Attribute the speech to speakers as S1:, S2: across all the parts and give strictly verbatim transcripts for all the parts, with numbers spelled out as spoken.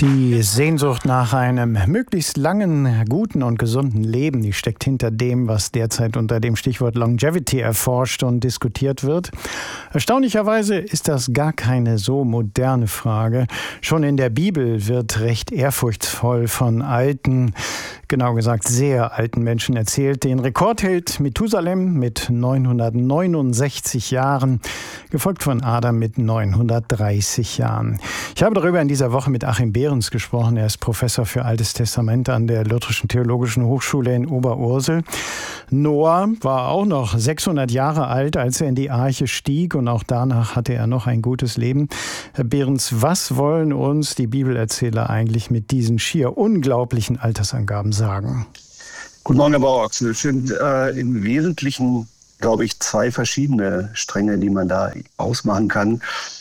S1: Die Sehnsucht nach einem möglichst langen, guten und gesunden Leben, die steckt hinter dem, was derzeit unter dem Stichwort Longevity erforscht und diskutiert wird. Erstaunlicherweise ist das gar keine so moderne Frage. Schon in der Bibel wird recht ehrfurchtsvoll von alten, genau gesagt sehr alten Menschen erzählt. Den Rekord hält Methusalem mit neunhundertneunundsechzig Jahren, gefolgt von Adam mit neunhundertdreißig Jahren. Ich habe darüber in dieser Woche mit Achim Behrens gesprochen. Er ist Professor für Altes Testament an der Lutherischen Theologischen Hochschule in Oberursel. Noah war auch noch sechshundert Jahre alt, als er in die Arche stieg, und auch danach hatte er noch ein gutes Leben. Herr Behrens, was wollen uns die Bibelerzähler eigentlich mit diesen schier unglaublichen Altersangaben sagen?
S2: Guten Morgen, Herr Bauachsel. Es sind äh, im Wesentlichen, glaube ich, zwei verschiedene Stränge, die man da ausmachen kann.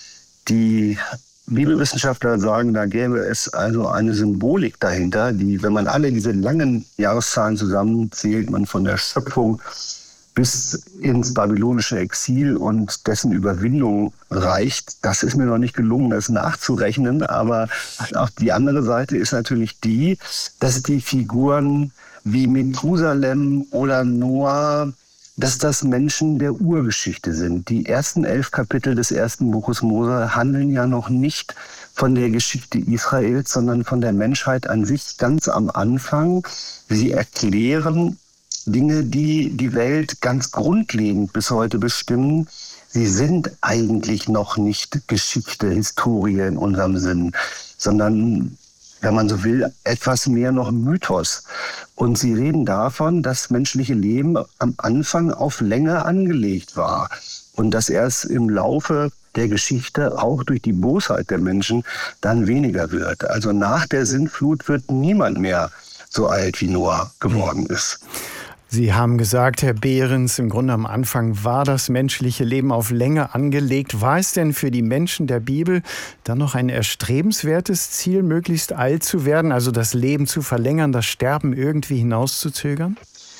S2: Die Bibelwissenschaftler sagen, da gäbe es also eine Symbolik dahinter, die, wenn man alle diese langen Jahreszahlen zusammenzählt, man von der Schöpfung bis ins babylonische Exil und dessen Überwindung reicht. Das ist mir noch nicht gelungen, das nachzurechnen, aber auch die andere Seite ist natürlich die, dass die Figuren wie Methusalem oder Noah, dass das Menschen der Urgeschichte sind. Die ersten elf Kapitel des ersten Buches Mose handeln ja noch nicht von der Geschichte Israels, sondern von der Menschheit an sich ganz am Anfang. Sie erklären Dinge, die die Welt ganz grundlegend bis heute bestimmen. Sie sind eigentlich noch nicht Geschichte, Historie in unserem Sinn, sondern, wenn man so will, etwas mehr noch Mythos. Und sie reden davon, dass menschliche Leben am Anfang auf Länge angelegt war und dass erst im Laufe der Geschichte auch durch die Bosheit der Menschen dann weniger wird. Also nach der Sintflut wird niemand mehr so alt wie Noah geworden ist.
S1: Sie haben gesagt, Herr Behrens, im Grunde am Anfang war das menschliche Leben auf Länge angelegt. War es denn für die Menschen der Bibel dann noch ein erstrebenswertes Ziel, möglichst alt zu werden, also das Leben zu verlängern, das Sterben irgendwie hinauszuzögern?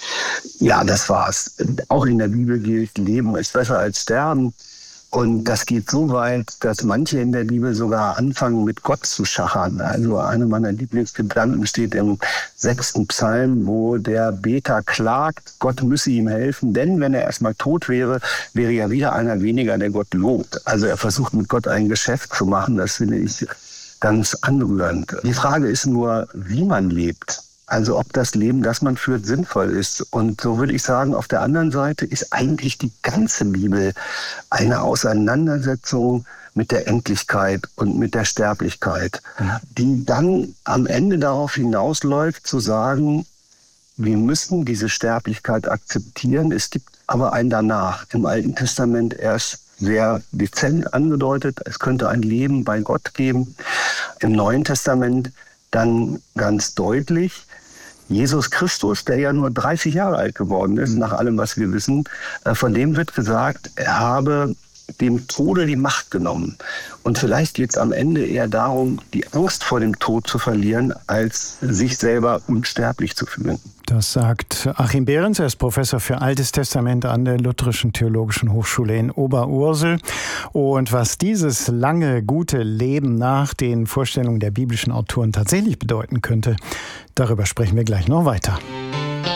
S2: Ja, das war's. Auch in der Bibel gilt, Leben ist besser als Sterben. Und das geht so weit, dass manche in der Bibel sogar anfangen, mit Gott zu schachern. Also einer meiner Lieblingsgedanken steht im sechsten Psalm, wo der Beter klagt, Gott müsse ihm helfen, denn wenn er erstmal tot wäre, wäre ja wieder einer weniger, der Gott lobt. Also er versucht mit Gott ein Geschäft zu machen, das finde ich ganz anrührend. Die Frage ist nur, wie man lebt. Also ob das Leben, das man führt, sinnvoll ist. Und so würde ich sagen, auf der anderen Seite ist eigentlich die ganze Bibel eine Auseinandersetzung mit der Endlichkeit und mit der Sterblichkeit, die dann am Ende darauf hinausläuft, zu sagen, wir müssen diese Sterblichkeit akzeptieren. Es gibt aber ein Danach. Im Alten Testament erst sehr dezent angedeutet, es könnte ein Leben bei Gott geben. Im Neuen Testament dann ganz deutlich, Jesus Christus, der ja nur dreißig Jahre alt geworden ist, nach allem, was wir wissen, von dem wird gesagt, er habe dem Tode die Macht genommen. Und vielleicht geht es am Ende eher darum, die Angst vor dem Tod zu verlieren, als sich selber unsterblich zu fühlen.
S1: Das sagt Achim Behrens, er ist Professor für Altes Testament an der Lutherischen Theologischen Hochschule in Oberursel. Und was dieses lange, gute Leben nach den Vorstellungen der biblischen Autoren tatsächlich bedeuten könnte, darüber sprechen wir gleich noch weiter.